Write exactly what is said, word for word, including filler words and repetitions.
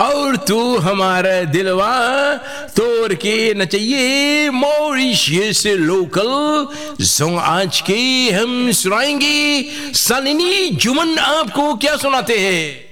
और तू हमारा दिलवा तोड़ के नचइए मॉरिशस लोकल सॉन्ग आज के हम सुनाएंगे। सनिनी जुमन आपको क्या सुनाते हैं?